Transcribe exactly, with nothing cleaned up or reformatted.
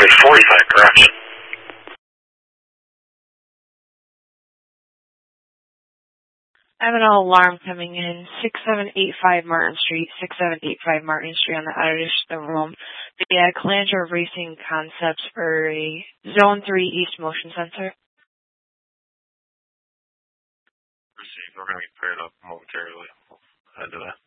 Actually, forty-five, correction. I have an alarm coming in. six seven eight five Martin Street, six seven eight five Martin Street on the outer edge of the room. The uh, Calandra Racing Concepts for a Zone three East Motion Sensor. We're going to be paired up momentarily. We'll head to that.